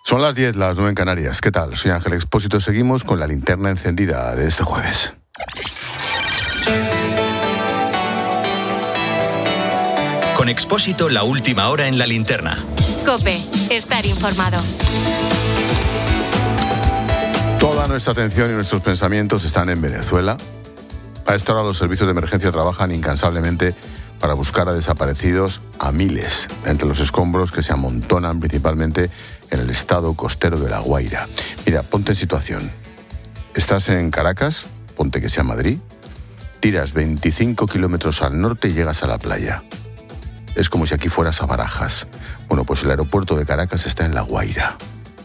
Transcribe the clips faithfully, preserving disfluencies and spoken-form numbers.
Son las diez, las nueve en Canarias. ¿Qué tal? Soy Ángel Expósito. Seguimos con la linterna encendida de este jueves. Con Expósito, la última hora en la linterna. COPE, estar informado. Toda nuestra atención y nuestros pensamientos están en Venezuela. A esta hora los servicios de emergencia trabajan incansablemente para buscar a desaparecidos a miles entre los escombros que se amontonan principalmente en el estado costero de La Guaira. Mira, ponte en situación. Estás en Caracas, ponte que sea Madrid, tiras veinticinco kilómetros al norte y llegas a la playa. Es como si aquí fueras a Barajas. Bueno, pues el aeropuerto de Caracas está en La Guaira.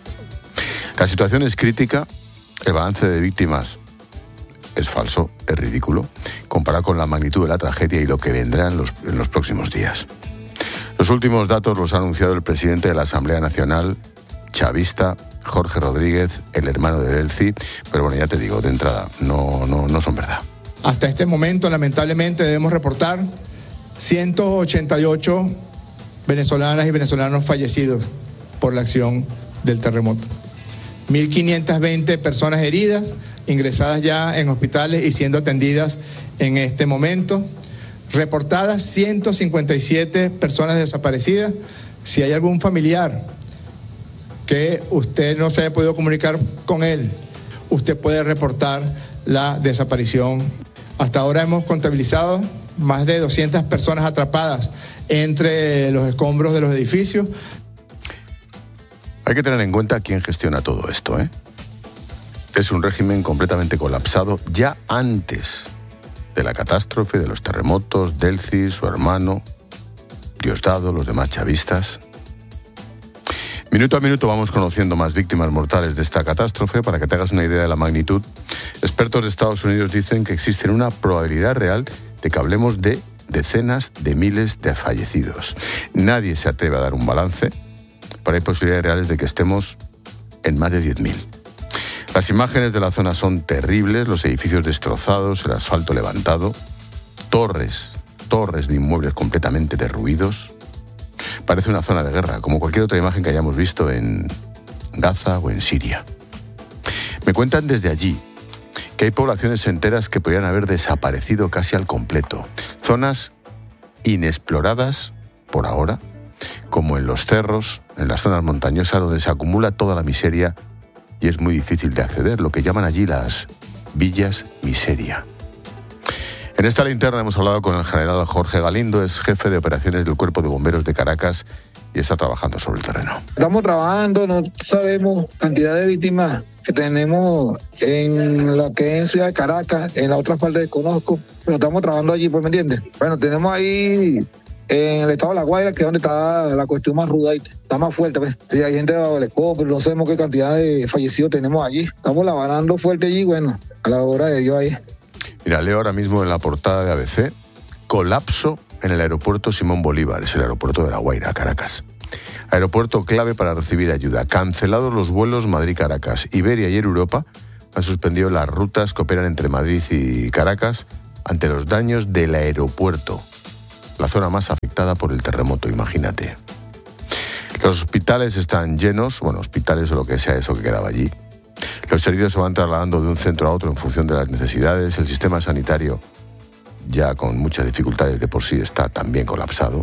La situación es crítica, el balance de víctimas es falso, es ridículo, comparado con la magnitud de la tragedia y lo que vendrá en los, en los próximos días. Los últimos datos los ha anunciado el presidente de la Asamblea Nacional chavista, Jorge Rodríguez, el hermano de Delcy, pero bueno, ya te digo, de entrada, no, no, no son verdad. Hasta este momento, lamentablemente, debemos reportar ciento ochenta y ocho venezolanas y venezolanos fallecidos por la acción del terremoto. mil quinientas veinte personas heridas, ingresadas ya en hospitales y siendo atendidas en este momento. Reportadas ciento cincuenta y siete personas desaparecidas. Si hay algún familiar que usted no se haya podido comunicar con él, usted puede reportar la desaparición. Hasta ahora hemos contabilizado más de doscientas personas atrapadas entre los escombros de los edificios. Hay que tener en cuenta quién gestiona todo esto, ¿eh? Es un régimen completamente colapsado ya antes de la catástrofe, de los terremotos, Delcy, su hermano, Diosdado, los demás chavistas. Minuto a minuto vamos conociendo más víctimas mortales de esta catástrofe. Para que te hagas una idea de la magnitud, expertos de Estados Unidos dicen que existe una probabilidad real de que hablemos de decenas de miles de fallecidos. Nadie se atreve a dar un balance, pero hay posibilidades reales de que estemos en más de diez mil. Las imágenes de la zona son terribles, los edificios destrozados, el asfalto levantado, torres, torres de inmuebles completamente derruidos. Parece una zona de guerra, como cualquier otra imagen que hayamos visto en Gaza o en Siria. Me cuentan desde allí que hay poblaciones enteras que podrían haber desaparecido casi al completo. Zonas inexploradas por ahora, como en los cerros, en las zonas montañosas donde se acumula toda la miseria y es muy difícil de acceder, lo que llaman allí las villas miseria. En esta linterna hemos hablado con el general Jorge Galindo, es jefe de operaciones del Cuerpo de Bomberos de Caracas y está trabajando sobre el terreno. Estamos trabajando, no sabemos cantidad de víctimas que tenemos en la que es en Ciudad de Caracas, en la otra parte desconozco, pero estamos trabajando allí, pues, ¿me entiendes? Bueno, tenemos ahí en el estado de La Guaira, que es donde está la cuestión más ruda, está más fuerte, pues. Sí, hay gente bajo el escobo, pero no sabemos qué cantidad de fallecidos tenemos allí. Estamos lavarando fuerte allí, bueno, a la hora de Dios ahí. Mira, leo ahora mismo en la portada de A B C, colapso en el aeropuerto Simón Bolívar, es el aeropuerto de La Guaira, Caracas. Aeropuerto clave para recibir ayuda. Cancelados los vuelos Madrid-Caracas. Iberia y Air Europa han suspendido las rutas que operan entre Madrid y Caracas ante los daños del aeropuerto, la zona más afectada por el terremoto, imagínate. Los hospitales están llenos, bueno, hospitales o lo que sea eso que quedaba allí. Los heridos se van trasladando de un centro a otro en función de las necesidades. El sistema sanitario, ya con muchas dificultades de por sí, está también colapsado.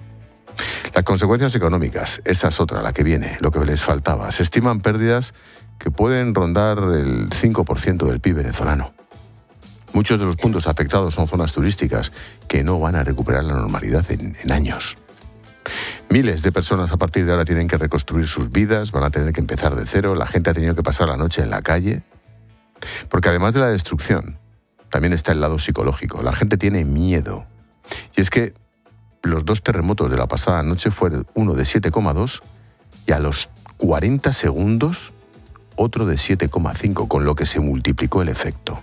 Las consecuencias económicas, esa es otra, la que viene, lo que les faltaba. Se estiman pérdidas que pueden rondar el cinco por ciento del P I B venezolano. Muchos de los puntos afectados son zonas turísticas que no van a recuperar la normalidad en, en años. Miles de personas a partir de ahora tienen que reconstruir sus vidas, van a tener que empezar de cero, la gente ha tenido que pasar la noche en la calle, porque además de la destrucción, también está el lado psicológico. La gente tiene miedo. Y es que los dos terremotos de la pasada noche fueron uno de siete coma dos y a los cuarenta segundos otro de siete coma cinco, con lo que se multiplicó el efecto.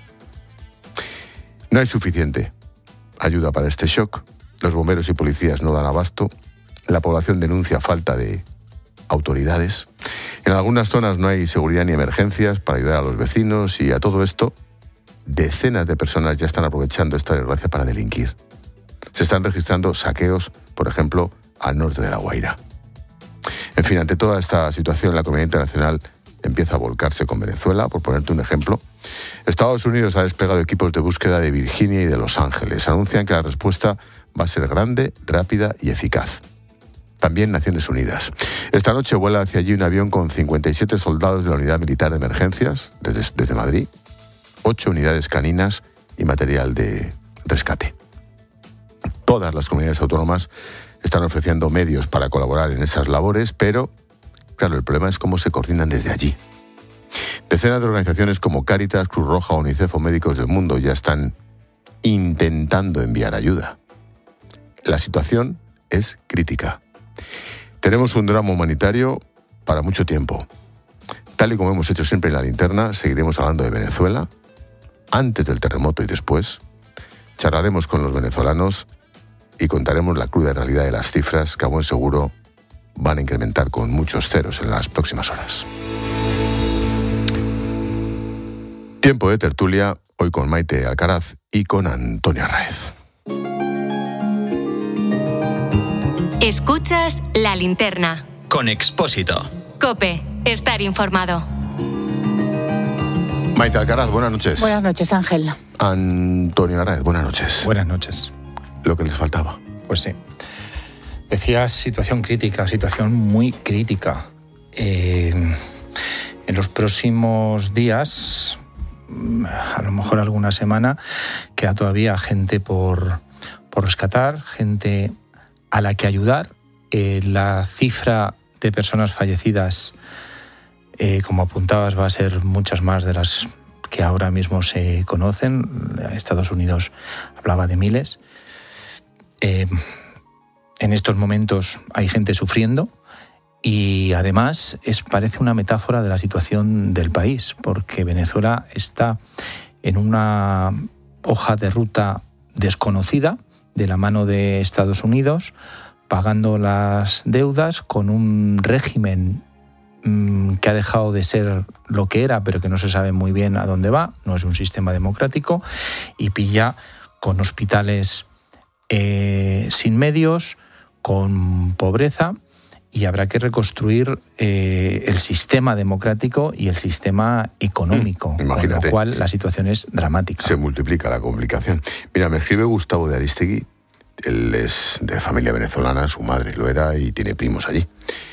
No hay suficiente ayuda para este shock. Los bomberos y policías no dan abasto. La población denuncia falta de autoridades. En algunas zonas no hay seguridad ni emergencias para ayudar a los vecinos, y a todo esto, decenas de personas ya están aprovechando esta desgracia para delinquir. Se están registrando saqueos, por ejemplo, al norte de La Guaira. En fin, ante toda esta situación, la comunidad internacional empieza a volcarse con Venezuela. Por ponerte un ejemplo, Estados Unidos ha desplegado equipos de búsqueda de Virginia y de Los Ángeles. Anuncian que la respuesta va a ser grande, rápida y eficaz. También Naciones Unidas. Esta noche vuela hacia allí un avión con cincuenta y siete soldados de la Unidad Militar de Emergencias desde, desde Madrid, ocho unidades caninas y material de rescate. Todas las comunidades autónomas están ofreciendo medios para colaborar en esas labores, pero, claro, el problema es cómo se coordinan desde allí. Decenas de organizaciones como Cáritas, Cruz Roja, UNICEF o Médicos del Mundo ya están intentando enviar ayuda. La situación es crítica. Tenemos un drama humanitario para mucho tiempo. Tal y como hemos hecho siempre en La Linterna, seguiremos hablando de Venezuela, antes del terremoto y después. Charlaremos con los venezolanos y contaremos la cruda realidad de las cifras que a buen seguro van a incrementar con muchos ceros en las próximas horas. Tiempo de tertulia, hoy con Maite Alcaraz y con Antonio Arráez. Escuchas La Linterna. Con Expósito. COPE. Estar informado. Maite Alcaraz, buenas noches. Buenas noches, Ángel. Antonio Arráez, buenas noches. Buenas noches. Lo que les faltaba. Pues sí. Decías situación crítica, situación muy crítica. Eh, en los próximos días, a lo mejor alguna semana, queda todavía gente por, por rescatar, gente a la que ayudar. Eh, la cifra de personas fallecidas, eh, como apuntabas, va a ser muchas más de las que ahora mismo se conocen. Estados Unidos hablaba de miles. Eh, en estos momentos hay gente sufriendo y además es, parece una metáfora de la situación del país, porque Venezuela está en una hoja de ruta desconocida de la mano de Estados Unidos, pagando las deudas con un régimen mmm, que ha dejado de ser lo que era, pero que no se sabe muy bien a dónde va, no es un sistema democrático, y pilla con hospitales eh, sin medios, con pobreza, y habrá que reconstruir eh, el sistema democrático y el sistema económico, mm, con lo cual la situación es dramática. Se multiplica la complicación. Mira, me escribe Gustavo de Aristegui, él es de familia venezolana, su madre lo era y tiene primos allí.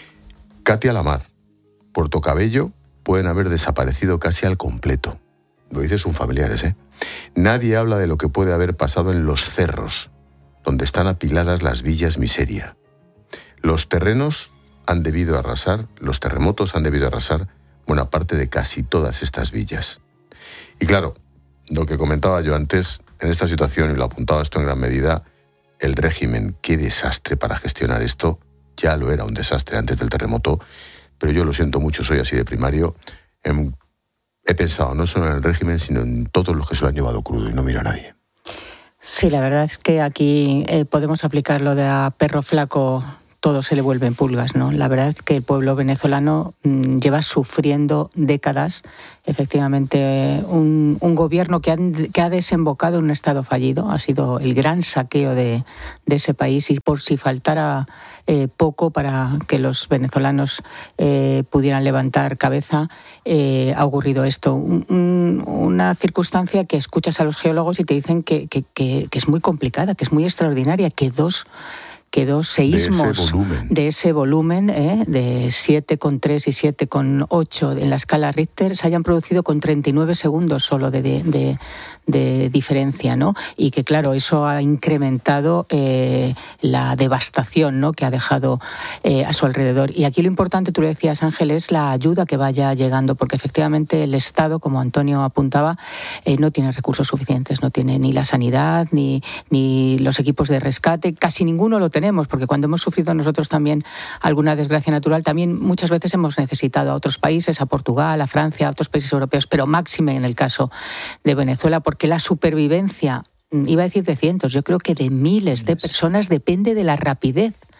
Katia Lamar, Puerto Cabello pueden haber desaparecido casi al completo. Lo dicen sus familiares, ¿eh? Nadie habla de lo que puede haber pasado en Los Cerros, donde están apiladas las villas miseria. Los terrenos han debido arrasar, los terremotos han debido arrasar buena parte de casi todas estas villas. Y claro, lo que comentaba yo antes, en esta situación, y lo apuntaba esto en gran medida, el régimen, qué desastre para gestionar esto, ya lo era un desastre antes del terremoto, pero yo lo siento mucho, soy así de primario, en, he pensado no solo en el régimen, sino en todos los que se lo han llevado crudo y no miro a nadie. Sí, la verdad es que aquí eh, podemos aplicar lo de a perro flaco todo se le vuelve en pulgas, ¿no? La verdad es que el pueblo venezolano mmm, lleva sufriendo décadas, efectivamente, un, un gobierno que, han, que ha desembocado en un estado fallido. Ha sido el gran saqueo de, de ese país, y por si faltara eh, poco para que los venezolanos eh, pudieran levantar cabeza, eh, ha ocurrido esto. Un, un, una circunstancia que escuchas a los geólogos y te dicen que, que, que, que es muy complicada, que es muy extraordinaria, que dos... que dos seísmos de ese volumen, de, ese volumen ¿eh? de siete coma tres y siete coma ocho en la escala Richter se hayan producido con treinta y nueve segundos solo de, de, de, de diferencia, ¿no? Y que, claro, eso ha incrementado eh, la devastación, ¿no? que ha dejado eh, a su alrededor. Y aquí lo importante, tú lo decías, Ángel, es la ayuda que vaya llegando, porque efectivamente el Estado, como Antonio apuntaba, eh, no tiene recursos suficientes, no tiene ni la sanidad, ni, ni los equipos de rescate, casi ninguno lo tenemos. Porque cuando hemos sufrido nosotros también alguna desgracia natural, también muchas veces hemos necesitado a otros países, a Portugal, a Francia, a otros países europeos, pero máxime en el caso de Venezuela, porque la supervivencia, iba a decir de cientos, yo creo que de miles de personas, depende de la rapidez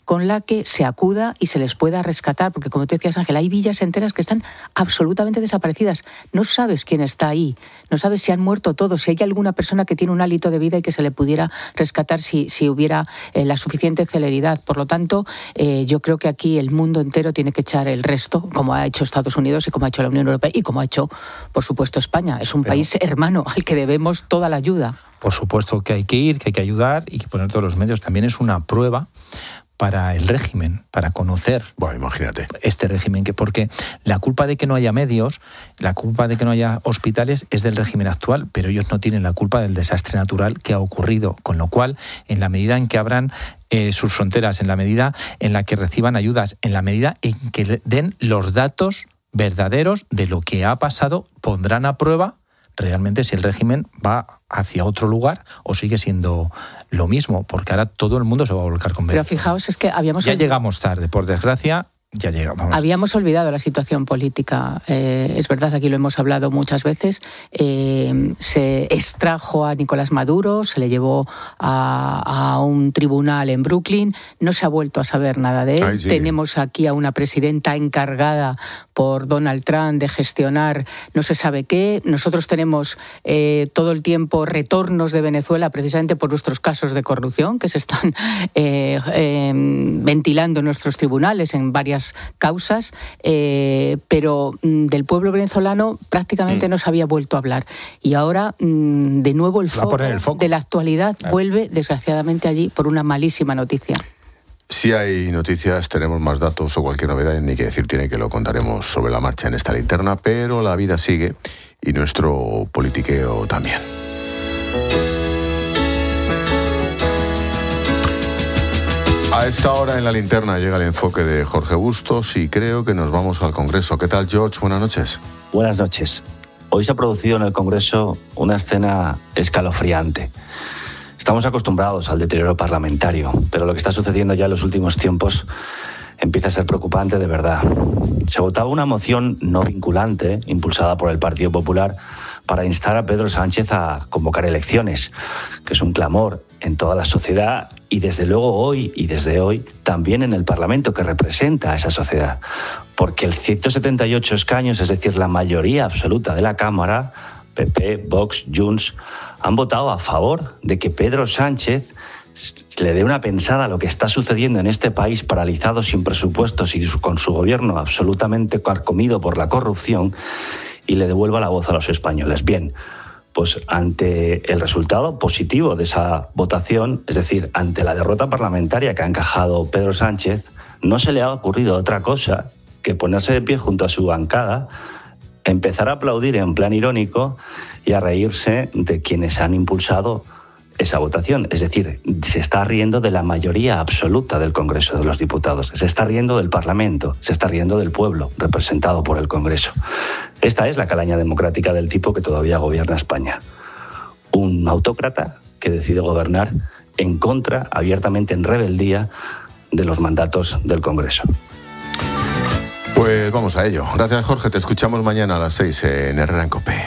con la que se acuda y se les pueda rescatar, porque como tú decías, Ángel, hay villas enteras que están absolutamente desaparecidas. No sabes quién está ahí, no sabes si han muerto todos, si hay alguna persona que tiene un hálito de vida y que se le pudiera rescatar si, si hubiera eh, la suficiente celeridad. Por lo tanto, eh, yo creo que aquí el mundo entero tiene que echar el resto, como ha hecho Estados Unidos y como ha hecho la Unión Europea y como ha hecho, por supuesto, España. Es un Pero, país hermano al que debemos toda la ayuda. Por supuesto que hay que ir, que hay que ayudar y que poner todos los medios. También es una prueba para el régimen, para conocer bueno, imagínate. este régimen, que porque la culpa de que no haya medios, la culpa de que no haya hospitales es del régimen actual, pero ellos no tienen la culpa del desastre natural que ha ocurrido, con lo cual, en la medida en que abran eh, sus fronteras, en la medida en la que reciban ayudas, en la medida en que den los datos verdaderos de lo que ha pasado, pondrán a prueba realmente si el régimen va hacia otro lugar o sigue siendo lo mismo, porque ahora todo el mundo se va a volcar con Venezuela. Pero fijaos, es que habíamos... Ya llegamos tarde, por desgracia, ya llegamos. Habíamos olvidado la situación política. Eh, es verdad, aquí lo hemos hablado muchas veces. Eh, se extrajo a Nicolás Maduro, se le llevó a, a un tribunal en Brooklyn, no se ha vuelto a saber nada de él. Ay, sí. Tenemos aquí a una presidenta encargada por Donald Trump de gestionar no se sabe qué. Nosotros tenemos eh, todo el tiempo retornos de Venezuela precisamente por nuestros casos de corrupción que se están eh, eh, ventilando en nuestros tribunales en varias causas, eh, pero mm, del pueblo venezolano prácticamente mm. no se había vuelto a hablar. Y ahora, mm, de nuevo, el foco, el foco de la actualidad claro. vuelve, desgraciadamente, allí por una malísima noticia. Si hay noticias, tenemos más datos o cualquier novedad, ni que decir tiene que lo contaremos sobre la marcha en esta linterna, pero la vida sigue y nuestro politiqueo también. A esta hora en la linterna llega el enfoque de Jorge Bustos y creo que nos vamos al Congreso. ¿Qué tal, George? Buenas noches. Buenas noches. Hoy se ha producido en el Congreso una escena escalofriante. Estamos acostumbrados al deterioro parlamentario, pero lo que está sucediendo ya en los últimos tiempos empieza a ser preocupante de verdad. Se votaba una moción no vinculante, impulsada por el Partido Popular, para instar a Pedro Sánchez a convocar elecciones, que es un clamor en toda la sociedad y desde luego hoy y desde hoy también en el Parlamento que representa a esa sociedad. Porque el ciento setenta y ocho escaños, es decir, la mayoría absoluta de la Cámara, P P, Vox, Junts, han votado a favor de que Pedro Sánchez le dé una pensada a lo que está sucediendo en este país paralizado sin presupuestos y con su gobierno absolutamente carcomido por la corrupción y le devuelva la voz a los españoles. Bien, pues ante el resultado positivo de esa votación, es decir, ante la derrota parlamentaria que ha encajado Pedro Sánchez, no se le ha ocurrido otra cosa que ponerse de pie junto a su bancada, empezar a aplaudir en plan irónico y a reírse de quienes han impulsado esa votación. Es decir, se está riendo de la mayoría absoluta del Congreso de los Diputados, se está riendo del Parlamento, se está riendo del pueblo representado por el Congreso. Esta es la calaña democrática del tipo que todavía gobierna España. Un autócrata que decide gobernar en contra, abiertamente en rebeldía, de los mandatos del Congreso. Pues vamos a ello. Gracias, Jorge. Te escuchamos mañana a las seis en Herrera en COPE.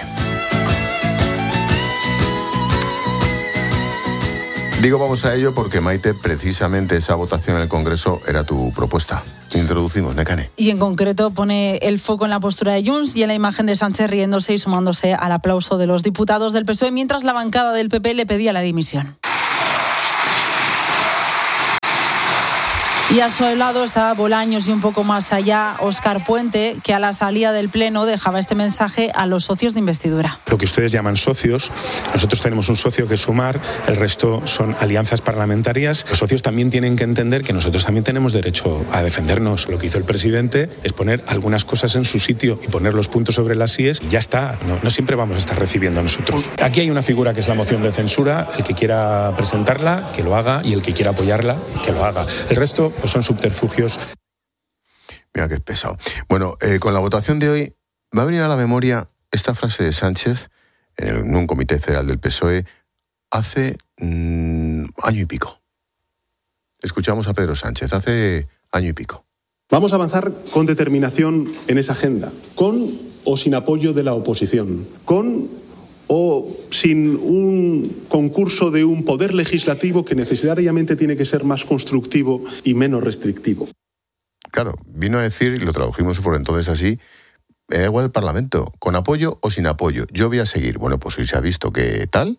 Digo vamos a ello porque, Maite, precisamente esa votación en el Congreso era tu propuesta. Introducimos, Nekane. Y en concreto pone el foco en la postura de Junts y en la imagen de Sánchez riéndose y sumándose al aplauso de los diputados del P S O E, mientras la bancada del P P le pedía la dimisión. Y a su lado estaba Bolaños y un poco más allá Óscar Puente, que a la salida del Pleno dejaba este mensaje a los socios de investidura. Lo que ustedes llaman socios, nosotros tenemos un socio que es Sumar, el resto son alianzas parlamentarias. Los socios también tienen que entender que nosotros también tenemos derecho a defendernos. Lo que hizo el presidente es poner algunas cosas en su sitio y poner los puntos sobre las íes y ya está. No, no siempre vamos a estar recibiendo nosotros. Aquí hay una figura que es la moción de censura. El que quiera presentarla, que lo haga, y el que quiera apoyarla, que lo haga. El resto pues son subterfugios. Mira que es pesado. Bueno, eh, con la votación de hoy me ha venido a la memoria esta frase de Sánchez en, el, en un comité federal del P S O E hace mmm, año y pico. Escuchamos a Pedro Sánchez hace año y pico. Vamos a avanzar con determinación en esa agenda, con o sin apoyo de la oposición, con o sin sin un concurso de un poder legislativo que necesariamente tiene que ser más constructivo y menos restrictivo. Claro, vino a decir, y lo tradujimos por entonces así, me da igual el Parlamento, con apoyo o sin apoyo, yo voy a seguir. Bueno, pues hoy se ha visto que tal,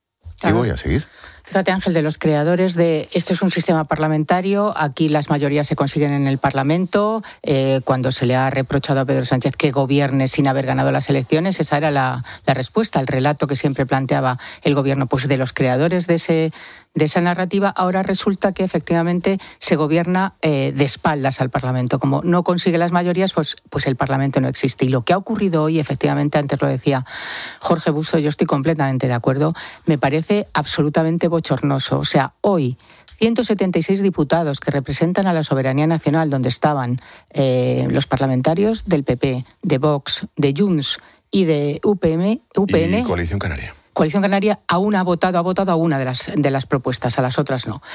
y voy a seguir. Fíjate, Ángel, de los creadores de esto es un sistema parlamentario, aquí las mayorías se consiguen en el Parlamento, eh, cuando se le ha reprochado a Pedro Sánchez que gobierne sin haber ganado las elecciones, esa era la, la respuesta, el relato que siempre planteaba el gobierno. Pues de los creadores de ese de esa narrativa, ahora resulta que efectivamente se gobierna eh, de espaldas al Parlamento. Como no consigue las mayorías, pues, pues el Parlamento no existe. Y lo que ha ocurrido hoy, efectivamente, antes lo decía Jorge Busto, yo estoy completamente de acuerdo, me parece absolutamente bochornoso. O sea, hoy ciento setenta y seis diputados que representan a la soberanía nacional, donde estaban eh, los parlamentarios del P P, de Vox, de Junts y de U P M, U P N... Y Coalición Canaria. Coalición Canaria aún ha votado, ha votado a una de las, de las propuestas, a las otras no.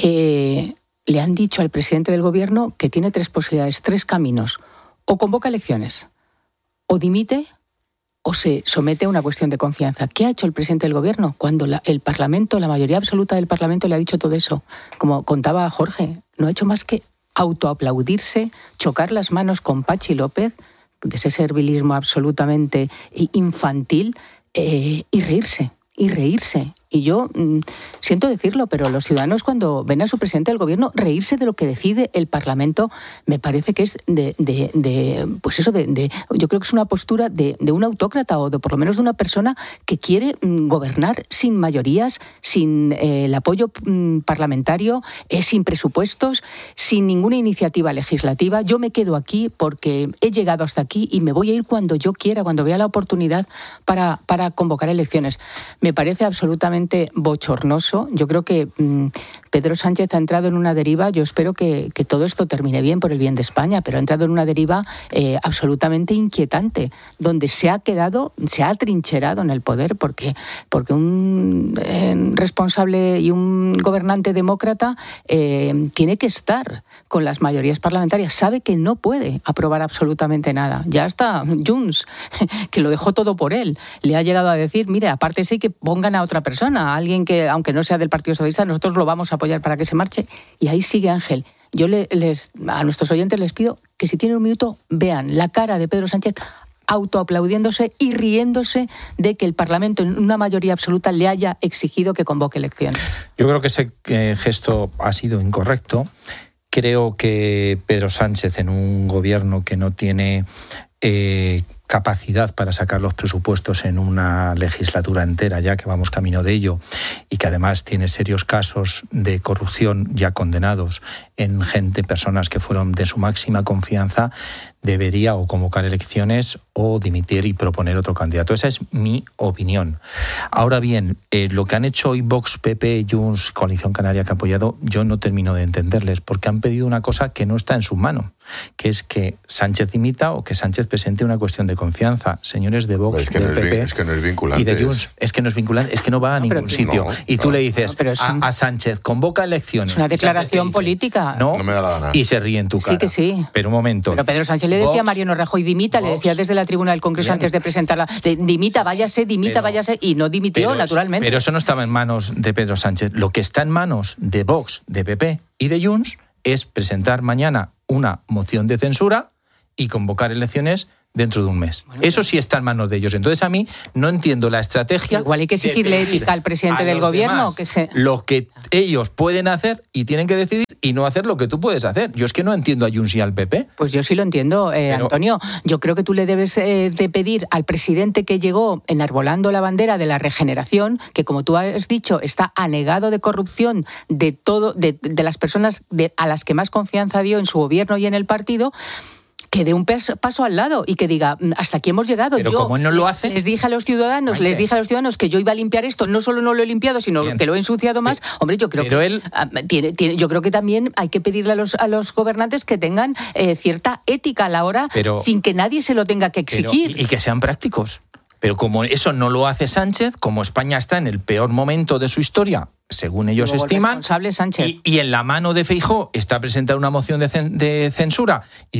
Eh, le han dicho al presidente del gobierno que tiene tres posibilidades, tres caminos. O convoca elecciones, o dimite, o se somete a una cuestión de confianza. ¿Qué ha hecho el presidente del gobierno cuando la, el Parlamento, la mayoría absoluta del Parlamento le ha dicho todo eso? Como contaba Jorge, no ha hecho más que autoaplaudirse, chocar las manos con Pachi López, de ese servilismo absolutamente infantil, Eh, y reírse, y reírse. Y yo mmm, siento decirlo, pero los ciudadanos cuando ven a su presidente del gobierno reírse de lo que decide el Parlamento, me parece que es de, de, de pues eso, de, de, yo creo que es una postura de, de un autócrata o de por lo menos de una persona que quiere mmm, gobernar sin mayorías, sin eh, el apoyo mmm, parlamentario, eh, sin presupuestos, sin ninguna iniciativa legislativa. Yo me quedo aquí porque he llegado hasta aquí y me voy a ir cuando yo quiera, cuando vea la oportunidad para, para convocar elecciones. Me parece absolutamente bochornoso. Yo creo que mmm, Pedro Sánchez ha entrado en una deriva, yo espero que, que todo esto termine bien por el bien de España, pero ha entrado en una deriva eh, absolutamente inquietante, donde se ha quedado, se ha atrincherado en el poder, porque, porque un eh, responsable y un gobernante demócrata eh, tiene que estar con las mayorías parlamentarias, sabe que no puede aprobar absolutamente nada. Ya está Junts, que lo dejó todo por él, le ha llegado a decir, mire, aparte sí que pongan a otra persona, a alguien que, aunque no sea del Partido Socialista, nosotros lo vamos a apoyar para que se marche. Y ahí sigue Ángel. Yo le, les, a nuestros oyentes les pido que si tienen un minuto vean la cara de Pedro Sánchez autoaplaudiéndose y riéndose de que el Parlamento en una mayoría absoluta le haya exigido que convoque elecciones. Yo creo que ese eh, gesto ha sido incorrecto. Creo que Pedro Sánchez, en un gobierno que no tiene eh, capacidad para sacar los presupuestos en una legislatura entera, ya que vamos camino de ello, y que además tiene serios casos de corrupción ya condenados en gente, personas que fueron de su máxima confianza, debería o convocar elecciones o dimitir y proponer otro candidato. Esa es mi opinión. Ahora bien, eh, lo que han hecho hoy Vox, P P, Junts, Coalición Canaria que ha apoyado, yo no termino de entenderles, porque han pedido una cosa que no está en su mano, que es que Sánchez dimita o que Sánchez presente una cuestión de confianza. Señores de Vox, es que del no es, P P es que no es vinculante, y de Junts, es que no es vinculante, es que no va a no, ningún sitio. No, y tú no, le dices no, es un, a, a Sánchez, convoca elecciones. Es una declaración dice, política. No, no me da la gana. Y se ríe en tu cara. Sí que sí. Pero un momento. Pero Pedro Sánchez le decía Vox, a Mariano Rajoy, dimita, Vox, le decía desde la tribuna del Congreso bien. Antes de presentarla, de, dimita, sí, váyase, dimita, pero, váyase, y no dimitió, pero, naturalmente. Pero eso no estaba en manos de Pedro Sánchez. Lo que está en manos de Vox, de P P y de Junts es presentar mañana una moción de censura y convocar elecciones dentro de un mes. Bueno, eso sí está en manos de ellos. Entonces a mí no entiendo la estrategia. Igual hay que exigirle ética al presidente del gobierno. Que se... Lo que ellos pueden hacer y tienen que decidir y no hacer lo que tú puedes hacer. Yo es que no entiendo a Junts y al P P. Pues yo sí lo entiendo, eh, Pero... Antonio. Yo creo que tú le debes eh, de pedir al presidente que llegó enarbolando la bandera de la regeneración, que como tú has dicho, está anegado de corrupción de todo, de, de las personas de, a las que más confianza dio en su gobierno y en el partido, que dé un paso al lado y que diga, hasta aquí hemos llegado. Pero yo como él no lo hace... Les dije a los ciudadanos, Maite. les dije a los ciudadanos que yo iba a limpiar esto, no solo no lo he limpiado, sino Bien. que lo he ensuciado más. Pero, Hombre, yo creo pero que él... tiene, tiene, yo creo que también hay que pedirle a los, a los gobernantes que tengan eh, cierta ética a la hora, pero, sin que nadie se lo tenga que exigir. Pero, y, y que sean prácticos. Pero como eso no lo hace Sánchez, como España está en el peor momento de su historia, según ellos Luego estiman, Sánchez. Y, y en la mano de Feijóo está presentar una moción de, cen, de censura y decir,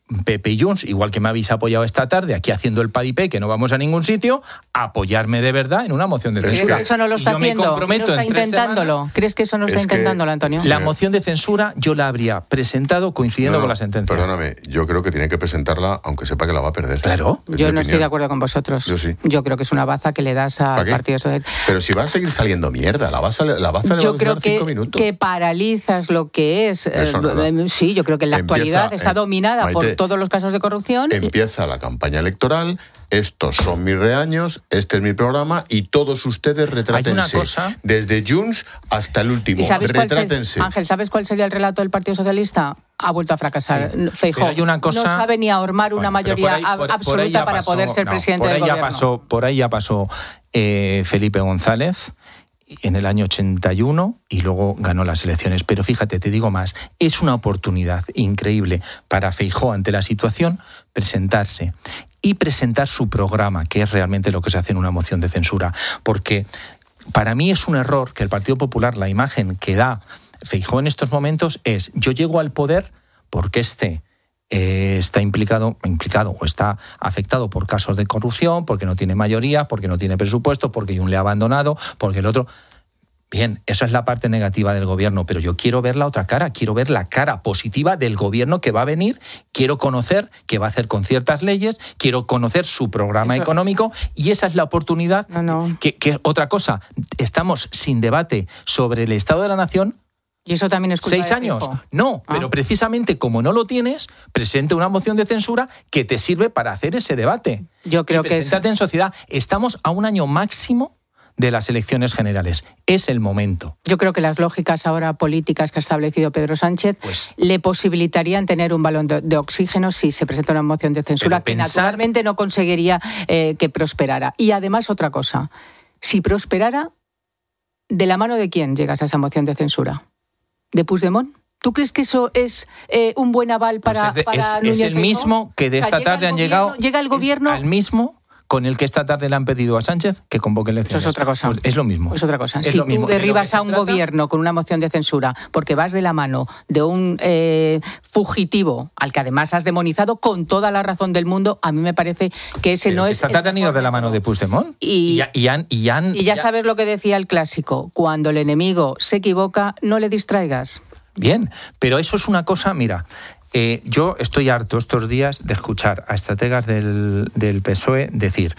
P P y Junts, igual que me habéis apoyado esta tarde, aquí haciendo el paripé, que no vamos a ningún sitio, apoyarme de verdad en una moción de censura. ¿Crees que eso no lo está yo haciendo? Me comprometo ¿No está en tres intentándolo? semanas. ¿Crees que eso no está Es que- intentándolo, Antonio? La moción de censura yo la habría presentado coincidiendo No, no, con la sentencia. Perdóname, yo creo que tiene que presentarla aunque sepa que la va a perder. Claro. Es Yo mi no estoy opinión. de acuerdo con vosotros. Yo sí. Yo creo que es una baza que le das ¿Para al qué? Partido Socialista. Pero si va a seguir saliendo mierda, la baza, la baza le va Yo a creo durar que, cinco minutos. que paralizas lo que es. Eso eh, nada. eh, sí, yo creo que en la Empieza, actualidad está eh, dominada por Maite, todos los casos de corrupción. Empieza la campaña electoral, estos son mis reaños, este es mi programa y todos ustedes retrátense. Hay una cosa- Desde Junts hasta el último. ¿Y sabes cuál Retrátense. sería, Ángel, ¿sabes cuál sería el relato del Partido Socialista? Ha vuelto a fracasar. Sí. Feijóo Pero hay una cosa- no sabe ni ahormar una Bueno, pero mayoría por ahí- ab- por- por absoluta ahí ya para pasó- poder ser no, presidente por del ahí ya gobierno. pasó, por ahí ya pasó eh, Felipe González en el año ochenta y uno y luego ganó las elecciones. Pero fíjate, te digo más, es una oportunidad increíble para Feijóo ante la situación presentarse y presentar su programa, que es realmente lo que se hace en una moción de censura. Porque para mí es un error que el Partido Popular, la imagen que da Feijóo en estos momentos es: yo llego al poder porque este eh, está implicado, implicado o está afectado por casos de corrupción, porque no tiene mayoría, porque no tiene presupuesto, porque un le ha abandonado, porque el otro... Bien, eso es la parte negativa del gobierno, pero yo quiero ver la otra cara, quiero ver la cara positiva del gobierno que va a venir, quiero conocer qué va a hacer con ciertas leyes, quiero conocer su programa Eso- económico y esa es la oportunidad. No, no. Que, que otra cosa, estamos sin debate sobre el Estado de la Nación. Y eso también es culpa ¿Seis de años? Feijóo. No, Ah. pero precisamente como no lo tienes, presente una moción de censura que te sirve para hacer ese debate. Yo creo Y que es... preséntate en sociedad. Estamos a un año máximo de las elecciones generales. Es el momento. Yo creo que las lógicas ahora políticas que ha establecido Pedro Sánchez Pues- le posibilitarían tener un balón de, de oxígeno si se presenta una moción de censura Pero que pensar- naturalmente no conseguiría eh, que prosperara. Y además otra cosa, si prosperara, ¿de la mano de quién llegas a esa moción de censura? ¿De Puigdemont? ¿Tú crees que eso es eh, un buen aval Pues para, es, de- para es- es Núñez el Feijóo? mismo que de O sea, esta llega tarde el han gobierno- llegado. Llega el es gobierno... al mismo con el que esta tarde le han pedido a Sánchez que convoque Eso elecciones. es otra cosa. Pues es lo mismo. Es otra cosa. Es Si lo mismo. tú De lo que derribas se a un trata- gobierno con una moción de censura porque vas de la mano de un eh, fugitivo al que además has demonizado con toda la razón del mundo, a mí me parece que ese Pero no que es... esta el tarde han ido mejor de la mano de método. Puigdemont. Y- ya, y han, y han- Y ya sabes lo que decía el clásico, cuando el enemigo se equivoca, no le distraigas. Bien, pero eso es una cosa, mira, eh, yo estoy harto estos días de escuchar a estrategas del, del P S O E decir: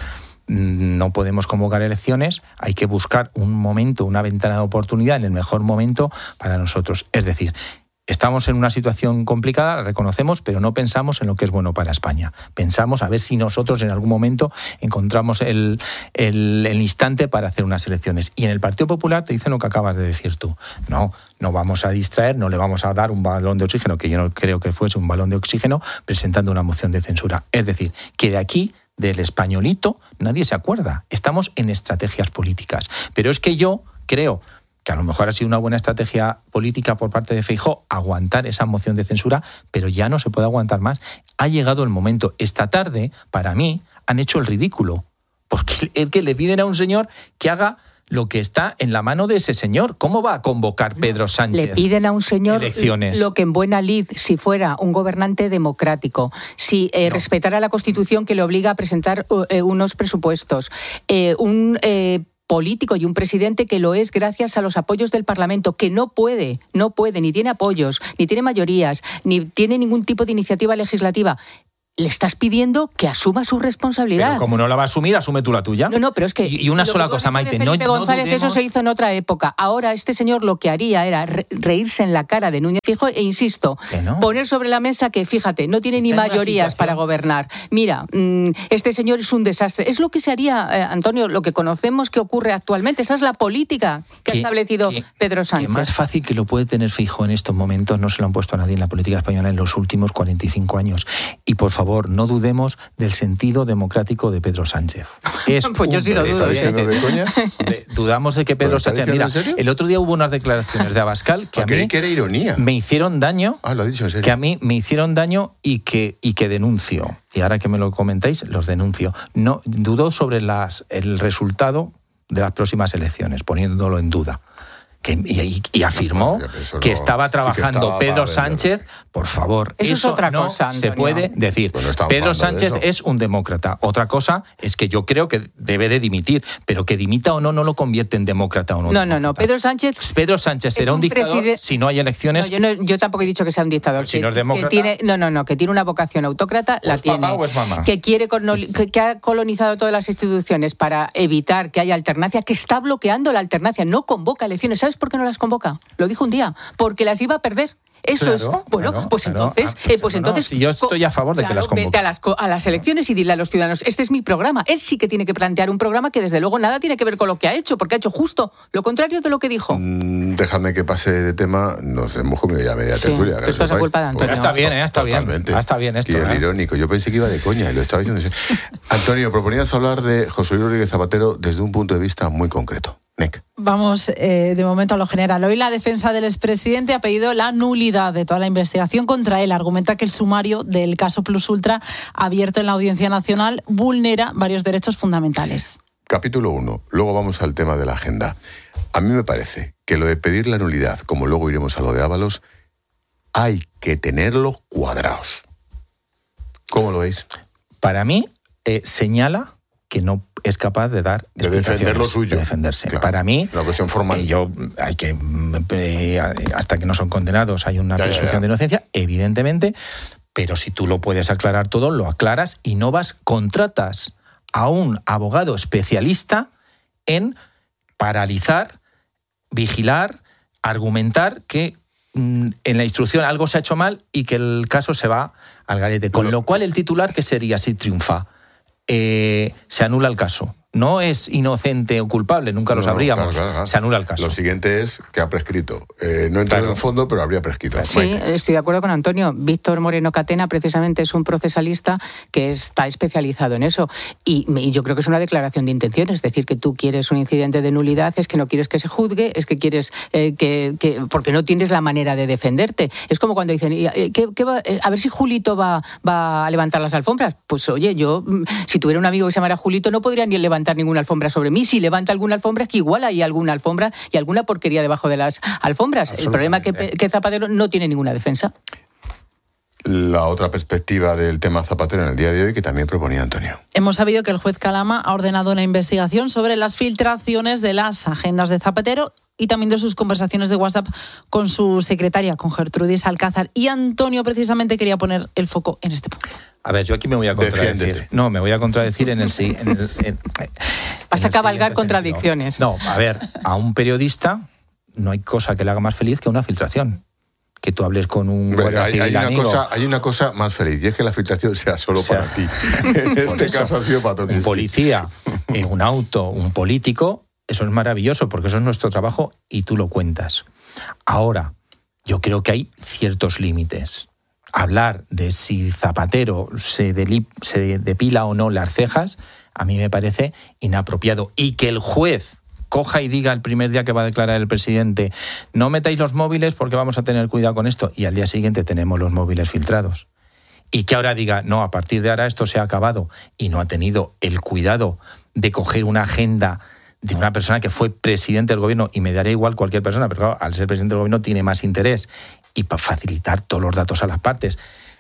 no podemos convocar elecciones, hay que buscar un momento, una ventana de oportunidad, en el mejor momento para nosotros. Es decir, estamos en una situación complicada, la reconocemos, pero no pensamos en lo que es bueno para España. Pensamos a ver si nosotros en algún momento encontramos el, el, el instante para hacer unas elecciones. Y en el Partido Popular te dicen lo que acabas de decir tú. No, no vamos a distraer, no le vamos a dar un balón de oxígeno, que yo no creo que fuese un balón de oxígeno, presentando una moción de censura. Es decir, que de aquí, del españolito, nadie se acuerda. Estamos en estrategias políticas. Pero es que yo creo que a lo mejor ha sido una buena estrategia política por parte de Feijóo aguantar esa moción de censura, pero ya no se puede aguantar más. Ha llegado el momento. Esta tarde, para mí, han hecho el ridículo, porque es que le piden a un señor que haga lo que está en la mano de ese señor. ¿Cómo va a convocar Pedro Sánchez? Le piden a un señor elecciones? lo que en buena lid, si fuera un gobernante democrático, si eh, No. respetara la Constitución que le obliga a presentar eh, unos presupuestos, eh, un... Eh, político y un presidente que lo es gracias a los apoyos del Parlamento, que no puede, no puede, ni tiene apoyos, ni tiene mayorías, ni tiene ningún tipo de iniciativa legislativa. Le estás pidiendo que asuma su responsabilidad. Pero como no la va a asumir, asume tú la tuya. No, no, pero es que... Y, y una lo sola que tú has cosa, dicho Maite. de No, Felipe no González, eso dudemos- se hizo en otra época. Ahora este señor lo que haría era re- reírse en la cara de Núñez Feijóo e, insisto, Que no. poner sobre la mesa que, fíjate, no tiene Está ni en una mayorías situación- para gobernar. Mira, mm, este señor es un desastre. Es lo que se haría, eh, Antonio, lo que conocemos que ocurre actualmente. Esa es la política que, ha establecido que- Pedro Sánchez. Que más fácil que lo puede tener Feijóo en estos momentos no se lo han puesto a nadie en la política española en los últimos cuarenta y cinco años. Y por favor, no dudemos del sentido democrático de Pedro Sánchez. Es Pues yo un sí lo dudo, presidente. ¿eh? ¿De coña? De- Dudamos de que Pedro ¿Lo está Sánchez... diciendo Mira, en serio? el otro día hubo unas declaraciones de Abascal que Ah, a creí mí que era ironía. me hicieron daño, Ah, lo ha dicho en serio. que a mí me hicieron daño y que, y que denuncio. Y ahora que me lo comentáis, los denuncio. No dudo sobre las, el resultado de las próximas elecciones, poniéndolo en duda. Que, y, y afirmó no, no, que estaba trabajando que estaba Pedro Sánchez, por favor, eso, eso es otra no cosa, se puede decir. Pues no Pedro Sánchez es un demócrata. Otra cosa es que yo creo que debe de dimitir, pero que dimita o no, no lo convierte en demócrata o no. No, demócrata. no, no. Pedro Sánchez. Pedro Sánchez será un, un dictador preside... si no hay elecciones. No, yo, no, yo tampoco he dicho que sea un dictador. Si que, no es demócrata. Que tiene, no, no, no, que tiene una vocación autócrata, ¿O la es tiene. Papá o es mamá? Que quiere que, que ha colonizado todas las instituciones para evitar que haya alternancia, que está bloqueando la alternancia, no convoca elecciones. ¿Sabes por qué no las convoca? Lo dijo un día, porque las iba a perder. Eso claro, es, bueno, claro, pues claro. entonces, Ah, pues eh, pues no, entonces, si yo estoy a favor de claro, que las convoque. Vete a las, a las elecciones y dile a los ciudadanos, este es mi programa. Él sí que tiene que plantear un programa que desde luego nada tiene que ver con lo que ha hecho, porque ha hecho justo lo contrario de lo que dijo. Mm, déjame que pase de tema, nos hemos comido ya media sí, tertulia. Esto es a culpa de Antonio. Pues está bien, ¿eh? Está Totalmente. bien. Está bien esto. Y el ¿eh? irónico, yo pensé que iba de coña y lo estaba diciendo. Antonio, proponías hablar de José Luis Rodríguez Zapatero desde un punto de vista muy concreto. Nick. Vamos eh, de momento a lo general. Hoy la defensa del expresidente ha pedido la nulidad de toda la investigación contra él. Argumenta que el sumario del caso Plus Ultra abierto en la Audiencia Nacional vulnera varios derechos fundamentales. Capítulo uno. Luego vamos al tema de la agenda. A mí me parece que lo de pedir la nulidad, como luego iremos a lo de Ábalos, hay que tenerlo cuadrados. ¿Cómo lo veis? Para mí, eh, señala que no es capaz de dar de defender lo suyo, de defenderse. Claro. Para mí, la cuestión formal. Eh, yo hay que eh, hasta que no son condenados hay una ya, presunción ya, ya. de inocencia, evidentemente, pero si tú lo puedes aclarar todo, lo aclaras y no vas contratas a un abogado especialista en paralizar, vigilar, argumentar que mm, en la instrucción algo se ha hecho mal y que el caso se va al garete. Con lo cual el titular, ¿qué sería si triunfa? Eh, se anula el caso. No es inocente o culpable, nunca lo no, sabríamos. Claro, claro. Se anula el caso. Lo siguiente es que ha prescrito. Eh, no entra claro. en el fondo, pero habría prescrito. Sí, Maite. Estoy de acuerdo con Antonio. Víctor Moreno Catena precisamente es un procesalista que está especializado en eso. Y, y yo creo que es una declaración de intenciones. Es decir, que tú quieres un incidente de nulidad, es que no quieres que se juzgue, es que quieres eh, que, que... porque no tienes la manera de defenderte. Es como cuando dicen, ¿qué, qué va, a ver si Julito va, va a levantar las alfombras. Pues oye, yo, si tuviera un amigo que se llamara Julito, no podría ni levantar ninguna alfombra sobre mí. Si levanta alguna alfombra, es que igual hay alguna alfombra y alguna porquería debajo de las alfombras. El problema es que, que Zapatero no tiene ninguna defensa. La otra perspectiva del tema Zapatero en el día de hoy que también proponía Antonio. Hemos sabido que el juez Calama ha ordenado una investigación sobre las filtraciones de las agendas de Zapatero y también de sus conversaciones de WhatsApp con su secretaria, con Gertrudis Alcázar. Y Antonio precisamente quería poner el foco en este punto. A ver, yo aquí me voy a contradecir. Defiéndete. No, me voy a contradecir en el sí. En el, en, Vas en a cabalgar contradicciones. No, a ver, a un periodista no hay cosa que le haga más feliz que una filtración. Que tú hables con un guardia hay, civil hay una amigo. cosa Hay una cosa más feliz, y es que la filtración sea solo o sea, para ti. En este eso, caso ha sido para todos. Un policía, eh, un auto, un político, eso es maravilloso, porque eso es nuestro trabajo y tú lo cuentas. Ahora, yo creo que hay ciertos límites. Hablar de si Zapatero se, delip, se depila o no las cejas, a mí me parece inapropiado. Y que el juez coja y diga el primer día que va a declarar el presidente, no metáis los móviles porque vamos a tener cuidado con esto, y al día siguiente tenemos los móviles filtrados. Y que ahora diga, no, a partir de ahora esto se ha acabado, y no ha tenido el cuidado de coger una agenda de una persona que fue presidente del gobierno, y me daría igual cualquier persona, pero claro, al ser presidente del gobierno tiene más interés, y para facilitar todos los datos a las partes.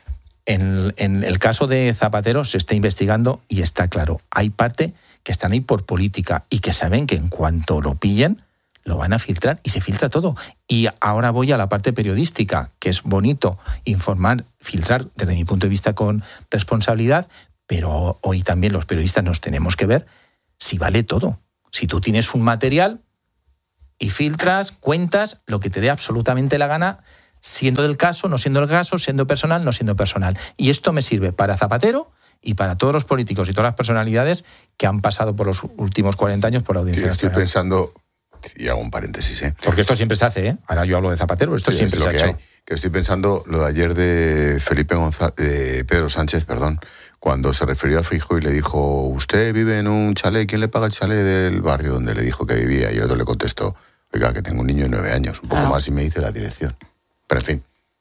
En, en el caso de Zapatero se está investigando y está claro, hay parte que están ahí por política y que saben que en cuanto lo pillen, lo van a filtrar y se filtra todo. Y ahora voy a la parte periodística, que es bonito informar, filtrar desde mi punto de vista con responsabilidad, pero hoy también los periodistas nos tenemos que ver si vale todo. Si tú tienes un material y filtras, cuentas lo que te dé absolutamente la gana, siendo del caso, no siendo del caso, siendo personal, no siendo personal. Y esto me sirve para Zapatero y para todos los políticos y todas las personalidades que han pasado por los últimos cuarenta años por la Audiencia Nacional. Estoy pensando, y hago un paréntesis, ¿eh? Porque esto siempre se hace, ¿eh? Ahora yo hablo de Zapatero, esto sí, siempre se ha hecho. Hay, que estoy pensando lo de ayer de Felipe González, de Pedro Sánchez, perdón, cuando se refirió a Feijóo y le dijo, usted vive en un chalet, ¿quién le paga el chalet del barrio donde le dijo que vivía? Y el otro le contestó, oiga, que tengo un niño de nueve años, un poco ah. más y me dice la dirección. Pero en fin,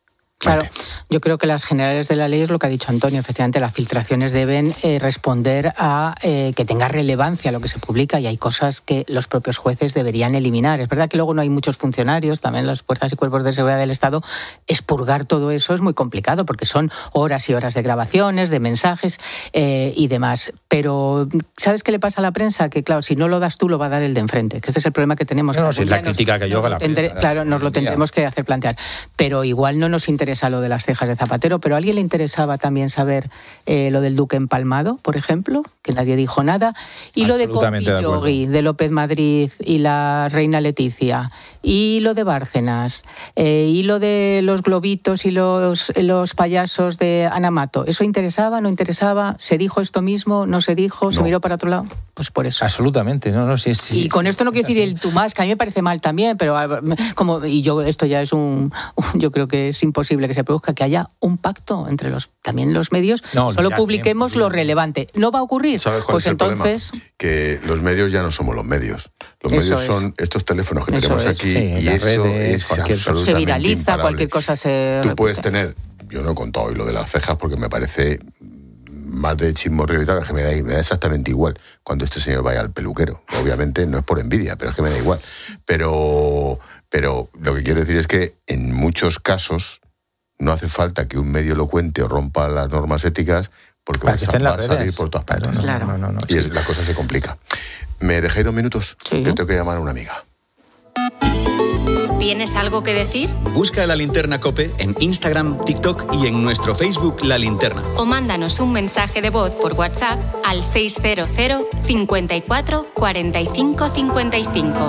Claro, yo creo que las generales de la ley es lo que ha dicho Antonio. Efectivamente, las filtraciones deben eh, responder a eh, que tenga relevancia lo que se publica, y hay cosas que los propios jueces deberían eliminar. Es verdad que luego no hay muchos funcionarios, también las fuerzas y cuerpos de seguridad del Estado. Expurgar todo eso es muy complicado porque son horas y horas de grabaciones, de mensajes eh, y demás. Pero ¿sabes qué le pasa a la prensa? Que claro, si no lo das tú, lo va a dar el de enfrente. Que este es el problema que tenemos. No, no, si es la crítica que yo hago a la prensa. Claro, nos lo tendremos que hacer plantear. Pero igual no nos interesa lo de las cejas de Zapatero, pero ¿a alguien le interesaba también saber eh, lo del Duque empalmado, por ejemplo? Que nadie dijo nada. Y lo de Conti-Yogui, de, de López Madrid y la reina Leticia. Y lo de Bárcenas. Eh, y lo de los globitos y los, los payasos de Ana Mato. ¿Eso interesaba? ¿No interesaba? ¿Se dijo esto mismo? ¿No se dijo? ¿Se no. miró para otro lado? Pues por eso. Absolutamente. No, no, sí, sí, y con sí, esto no sí, quiero sí, decir sí. el tú más, que a mí me parece mal también, pero como y yo esto ya es un... Yo creo que es imposible que se produzca, que haya un pacto entre los también los medios. No, solo publiquemos bien, lo relevante. ¿No va a ocurrir? ¿Sabes cuál pues es el entonces... problema? Que los medios ya no somos los medios. Los eso medios es. son estos teléfonos que eso tenemos es. aquí Sí, y las eso redes, es cualquier absolutamente se viraliza, imparable. cualquier cosa se Tú repite. puedes tener, yo no he contado hoy lo de las cejas porque me parece más de chismorreo y tal, es que me da, me da exactamente igual cuando este señor vaya al peluquero. Obviamente no es por envidia, pero es que me da igual. Pero, pero lo que quiero decir es que en muchos casos no hace falta que un medio lo cuente o rompa las normas éticas porque va, a, va a salir por todas partes. No, claro. no, no, no, y sí. es, la cosa se complica. ¿Me dejáis dos minutos? Sí. Yo tengo que llamar a una amiga. ¿Tienes algo que decir? Busca La Linterna COPE en Instagram, TikTok y en nuestro Facebook La Linterna. O mándanos un mensaje de voz por WhatsApp al seis cero cero, cincuenta y cuatro, cuarenta y cinco, cincuenta y cinco.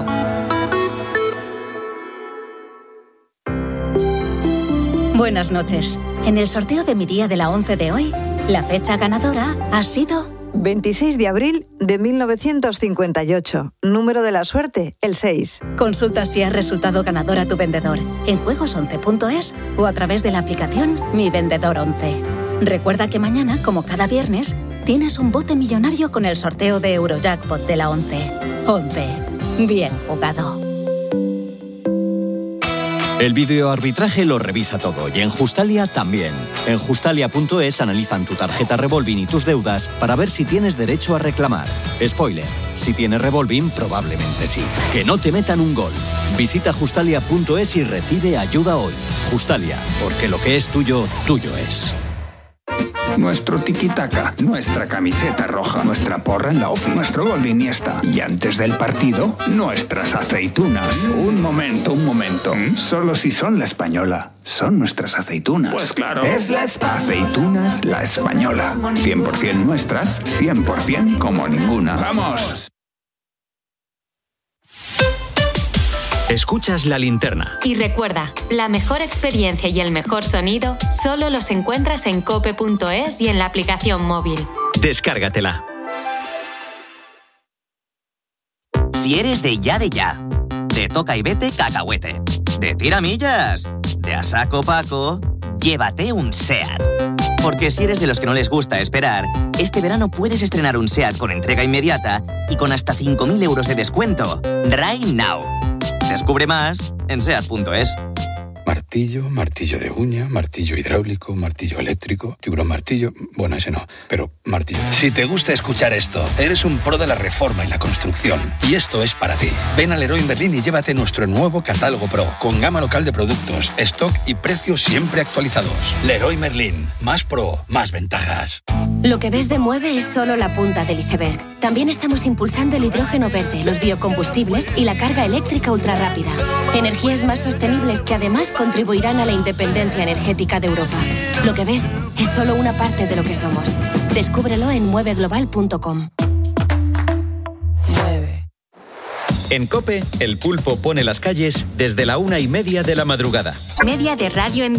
Buenas noches. En el sorteo de mi día de la once de hoy, la fecha ganadora ha sido... veintiséis de abril de mil novecientos cincuenta y ocho. Número de la suerte, el seis. Consulta si has resultado ganador a tu vendedor en juegos once punto es o a través de la aplicación Mi Vendedor once. Recuerda que mañana, como cada viernes, tienes un bote millonario con el sorteo de Eurojackpot de la once. once. Bien jugado. El videoarbitraje lo revisa todo y en Justalia también. En Justalia punto es analizan tu tarjeta Revolving y tus deudas para ver si tienes derecho a reclamar. Spoiler, si tienes Revolving probablemente sí. Que no te metan un gol. Visita Justalia punto es y recibe ayuda hoy. Justalia, porque lo que es tuyo, tuyo es. Nuestro tiki-taka, nuestra camiseta roja, nuestra porra en la ofi, nuestro gol de Iniesta. Y antes del partido, nuestras aceitunas. Un momento, un momento. Solo si son la española. Son nuestras aceitunas. Pues claro. Es la espa- Aceitunas La Española. cien por ciento nuestras, cien por ciento como ninguna. ¡Vamos! Escuchas La Linterna. Y recuerda, la mejor experiencia y el mejor sonido solo los encuentras en cope punto es y en la aplicación móvil. Descárgatela. Si eres de ya de ya, de toca y vete cacahuete, de tiramillas, de a saco Paco, llévate un SEAT. Porque si eres de los que no les gusta esperar, este verano puedes estrenar un SEAT con entrega inmediata y con hasta cinco mil euros de descuento. Right now. Descubre más en seat punto es. Martillo, martillo de uña, martillo hidráulico, martillo eléctrico, tiburón martillo... Bueno, ese no, pero martillo. Si te gusta escuchar esto, eres un pro de la reforma y la construcción. Y esto es para ti. Ven a Leroy Merlin y llévate nuestro nuevo catálogo Pro, con gama local de productos, stock y precios siempre actualizados. Leroy Merlin. Más pro, más ventajas. Lo que ves de Mueve es solo la punta del iceberg. También estamos impulsando el hidrógeno verde, los biocombustibles y la carga eléctrica ultrarrápida. Energías más sostenibles que además contribuirán a la independencia energética de Europa. Lo que ves es solo una parte de lo que somos. Descúbrelo en mueve global punto com. En COPE, el pulpo pone las calles desde la una y media de la madrugada. Media de radio en